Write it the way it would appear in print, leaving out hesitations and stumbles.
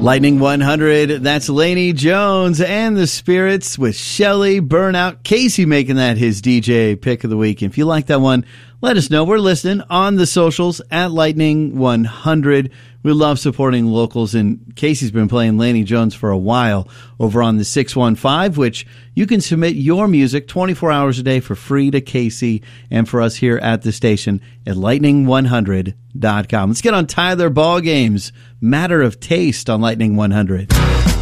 Lightning 100, that's Laney Jones and the Spirits with Shelly Burnout. Casey making that his DJ pick of the week. If you like that one, let us know. We're listening on the socials at Lightning 100. We love supporting locals, and Casey's been playing Laney Jones for a while over on the 615, which you can submit your music 24 hours a day for free to Casey and for us here at the station at lightning100.com. Let's get on Tyler Ball Games. Matter of Taste on Lightning 100.